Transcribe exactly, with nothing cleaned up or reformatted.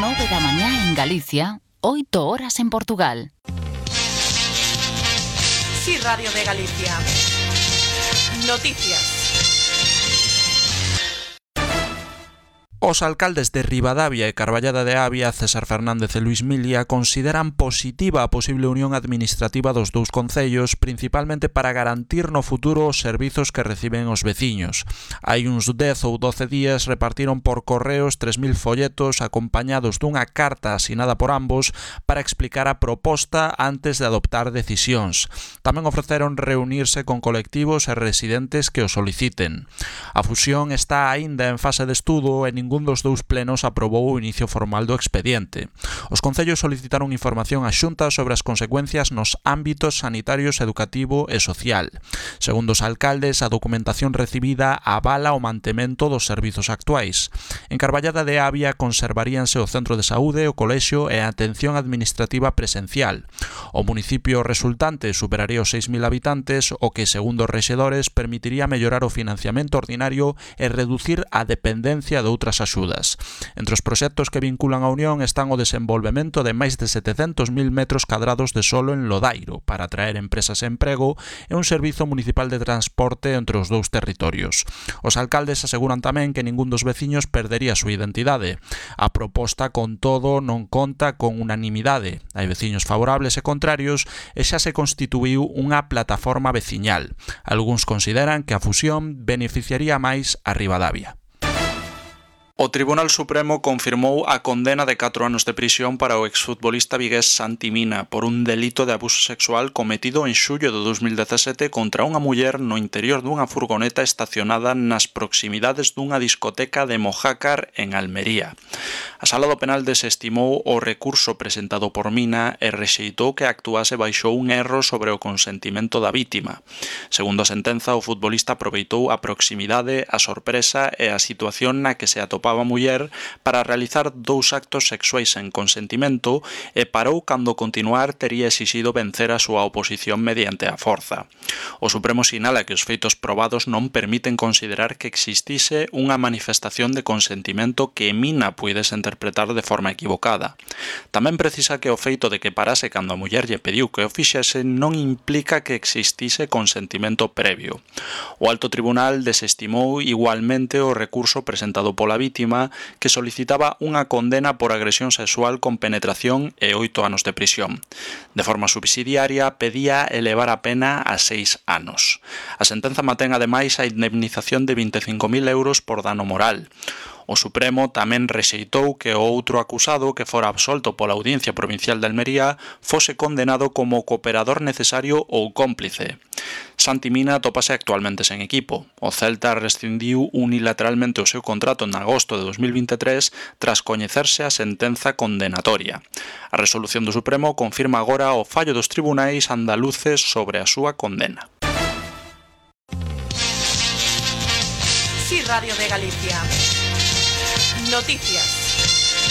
nove da mañá en Galicia, oito horas en Portugal. Sí, Radio de Galicia. Noticias. Os alcaldes de Ribadavia e Carballada de Avia, César Fernández e Luís Milia, consideran positiva a posible unión administrativa dos dous concellos, principalmente para garantir no futuro os servizos que reciben os veciños. Hai uns dez ou doce días repartiron por correos tres mil folletos acompañados dunha carta asinada por ambos para explicar a proposta antes de adoptar decisións. Tamén ofreceron reunirse con colectivos e residentes que o soliciten. A fusión está aínda en fase de estudo e ningún dos dous plenos aprobou o inicio formal do expediente. Os concellos solicitaron información á Xunta sobre as consecuencias nos ámbitos sanitarios, educativo e social. Segundo os alcaldes, a documentación recibida avala o mantemento dos servizos actuais. En Carballada de Avia conservaríanse o centro de saúde, o colexio e a atención administrativa presencial. O municipio resultante superaría os seis mil habitantes, o que, segundo os rexedores, permitiría mellorar o financiamento ordinario e reducir a dependencia de outras axudas. Entre os proxectos que vinculan a Unión están o desenvolvemento de máis de setecentos mil metros cadrados de solo en Lodairo para atraer empresas e emprego e un servizo municipal de transporte entre os dous territorios. Os alcaldes aseguran tamén que ningún dos veciños perdería a súa identidade. A proposta, con todo, non conta con unanimidade. Hai veciños favorables e contrarios e xa se constituíu unha plataforma veciñal. Algúns consideran que a fusión beneficiaría máis a Ribadavia. O Tribunal Supremo confirmou a condena de catro anos de prisión para o exfutbolista vigués Santi Mina por un delito de abuso sexual cometido en xullo de dos mil dezasete contra unha muller no interior dunha furgoneta estacionada nas proximidades dunha discoteca de Mojácar en Almería. A Sala do Penal desestimou o recurso presentado por Mina e rexeitou que actuase baixo un erro sobre o consentimento da vítima. Segundo a sentenza, o futbolista aproveitou a proximidade, a sorpresa e a situación na que se atopaba a muller para realizar dous actos sexuais sen consentimento e parou cando continuar tería exixido vencer a súa oposición mediante a forza. O Supremo sinala que os feitos probados non permiten considerar que existise unha manifestación de consentimento que Mina puidese interpretar de forma equivocada. Tamén precisa que o feito de que parase cando a muller lle pediu que o fixese non implica que existise consentimento previo. O Alto Tribunal desestimou igualmente o recurso presentado pola vítima que solicitaba unha condena por agresión sexual con penetración e oito anos de prisión. De forma subsidiaria, pedía elevar a pena a seis anos. A sentenza mantén ademais a indemnización de vinte e cinco mil euros por dano moral. O Supremo tamén rexeitou que o outro acusado, que fora absolto pola Audiencia Provincial de Almería, fose condenado como cooperador necesario ou cómplice. Santi Mina topase actualmente sen equipo. O Celta rescindiu unilateralmente o seu contrato en agosto de dos mil vinte e tres tras coñecerse a sentenza condenatoria. A resolución do Supremo confirma agora o fallo dos tribunais andaluces sobre a súa condena. Sí, Radio de Galicia. Noticias.